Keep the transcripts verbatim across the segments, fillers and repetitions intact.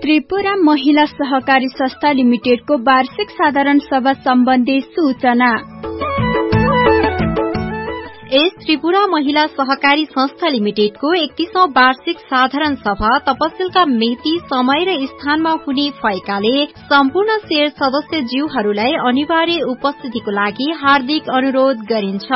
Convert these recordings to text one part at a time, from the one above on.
त्रिपुरा महिला सहकारी संस्था लिमिटेडको वार्षिक साधारण सभा सम्बन्धी सूचना। एस त्रिपुरा महिला सहकारी संस्था लिमिटेडको एकतीसौं वार्षिक साधारण सभा तपसिलका मिति, समय र स्थानमा हुने भएकाले सम्पूर्ण शेयर सदस्य ज्यूहरूलाई अनिवार्य उपस्थितिको लागि हार्दिक अनुरोध गरिन्छ।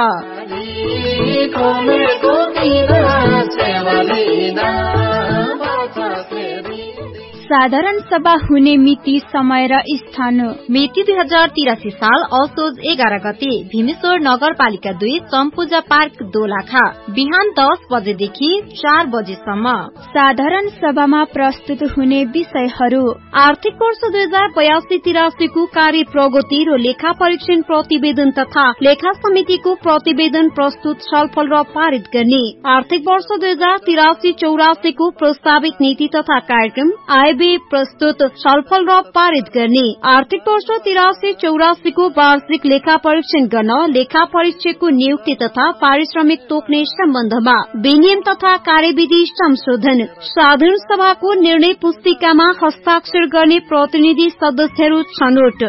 साधारण सभा हुने मिति, समय र स्थान। मिति दुई हजार तिरासी साल असोज एघार गते भीमेश्वर नगरपालिका दुई चम्पूजा पार्क दोलखा, बिहान दस बजेदेखि चार बजेसम्म। साधारण सभामा प्रस्तुत हुने विषयहरू: आर्थिक वर्ष दुई हजार बयासी तिरासीको कार्य प्रगति र लेखा परीक्षण प्रतिवेदन तथा लेखा समितिको प्रतिवेदन प्रस्तुत, छलफल र पारित गर्ने। आर्थिक वर्ष दुई हजार तिरासी चौरासीको प्रस्तावित नीति तथा कार्यक्रम आय प्रस्तुत, छलफल र पारित गर्ने। आर्थिक वर्ष तिरासी चौरासीको वार्षिक लेखा परीक्षण गर्न लेखा परीक्षकको नियुक्ति तथा पारिश्रमिक तोक्ने सम्बन्धमा विनियम तथा कार्यविधि संशोधन। साधारण सभाको निर्णय पुस्तिकामा हस्ताक्षर गर्ने प्रतिनिधि सदस्यहरू छनौट।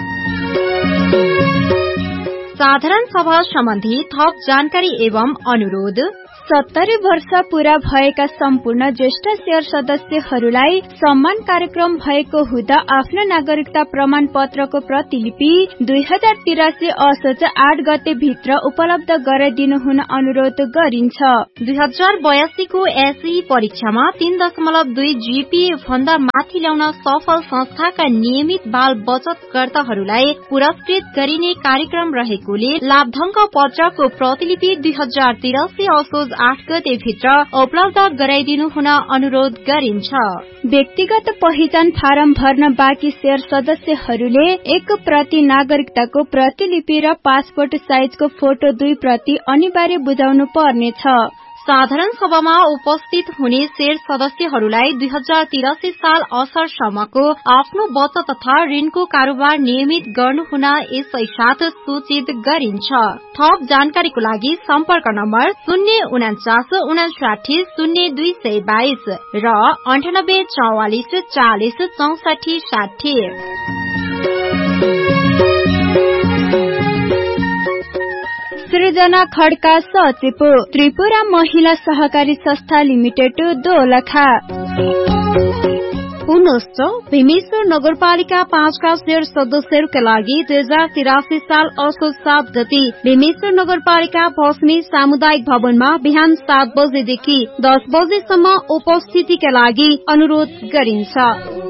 साधारण सभा सम्बन्धी थप जानकारी एवं अनुरोध: सत्तरी वर्ष पूरा भएका सम्पूर्ण ज्येष्ठ शेयर सदस्यहरूलाई सम्मान कार्यक्रम भएको हुँदा आफ्नो नागरिकता प्रमाण पत्रको प्रतिलिपि दुई हजार तिरासी असोज आठ गते भित्र उपलब्ध गराइदिनु हुन अनुरोध गरिन्छ। दुई हजार बयासीको एसई परीक्षामा तीन दशमलव दुई जीपीए भन्दा माथि ल्याउन सफल संस्थाका नियमित बाल बचतकर्ताहरूलाई पुरस्कृत गरिने कार्यक्रम रहेकोले लाभधंग पत्रको प्रतिलिपि दुई हजार तिरासी असोज आठ गते भित्र उपलब्ध गराइदिनु हुन अनुरोध गरिन्छ। व्यक्तिगत पहिचान फारम भर्न बाँकी शेयर सदस्यहरूले एक प्रति नागरिकताको प्रतिलिपि र पासपोर्ट साइजको फोटो दुई प्रति अनिवार्य बुझाउनु पर्नेछ। साधारण सभामा उपस्थित हुने शेयर सदस्यहरूलाई दुई हजार तिरासी साल असरसम्मको आफ्नो बचत तथा ऋणको कारोबार नियमित गर्नुहुन यसै साथ सूचित गरिन्छ। थप जानकारीको लागि सम्पर्क नम्बर शून्य उनाचास उनासाठी शून्य दुई सय बाइस र अन्ठानब्बे चौवालिस चालिस चौसठी साठी। सृजना खड्का सचिव, त्रिपुरा महिला सहकारी संस्था लिमिटेड दोलखा। पुनश्च भीमेश्वर नगरपालिका पाँचका शेयर सदस्यहरूका लागि दुई हजार तिरासी साल असोज सात गते भीमेश्वर नगरपालिका भस्मी सामुदायिक भवनमा बिहान सात बजेदेखि दस बजेसम्म उपस्थितिका लागि अनुरोध गरिन्छ।